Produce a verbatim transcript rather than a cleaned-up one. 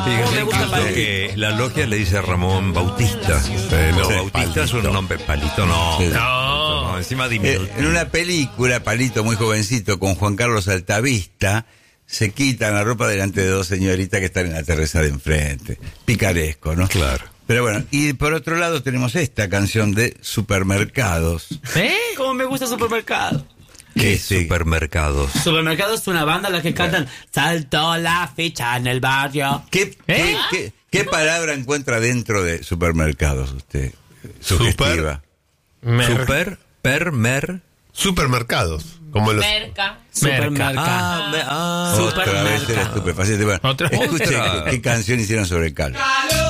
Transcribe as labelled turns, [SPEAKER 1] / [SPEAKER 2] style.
[SPEAKER 1] Fíjate
[SPEAKER 2] me gusta
[SPEAKER 1] incluso
[SPEAKER 2] Palito.
[SPEAKER 1] que la logia le dice Ramón Bautista. Eh, no,
[SPEAKER 3] Sí,
[SPEAKER 1] Bautista es un
[SPEAKER 3] Palito.
[SPEAKER 1] nombre. Palito no.
[SPEAKER 3] Sí.
[SPEAKER 1] No, no, encima
[SPEAKER 4] Eh,
[SPEAKER 1] diminutivo.
[SPEAKER 4] en una película, Palito muy jovencito, con Juan Carlos Altavista, se quitan la ropa delante de dos señoritas que están en la terraza de enfrente. Picaresco, ¿no?
[SPEAKER 1] Claro.
[SPEAKER 4] Pero bueno, y por otro lado tenemos esta canción de Supermercados.
[SPEAKER 2] ¿Eh? ¿Cómo me gusta Supermercado?
[SPEAKER 1] ¿Qué
[SPEAKER 4] sí.
[SPEAKER 1] supermercados?
[SPEAKER 2] Supermercado es una banda la que cantan Saltó la ficha en el barrio.
[SPEAKER 4] ¿Qué,
[SPEAKER 2] ¿Eh?
[SPEAKER 4] qué, qué- qué palabra encuentra dentro de Supermercados usted? Sugestiva.
[SPEAKER 3] Mer-
[SPEAKER 1] Super, per, mer.
[SPEAKER 3] Supermercados. Como los.
[SPEAKER 5] Merca.
[SPEAKER 2] Supermercado.
[SPEAKER 1] Ah, me- ah.
[SPEAKER 4] Otra vez era
[SPEAKER 2] Supermercado.
[SPEAKER 4] estupefaciente. Bueno,
[SPEAKER 6] Otra-
[SPEAKER 4] escuche
[SPEAKER 1] otra.
[SPEAKER 4] qué, qué canción hicieron sobre el caldo.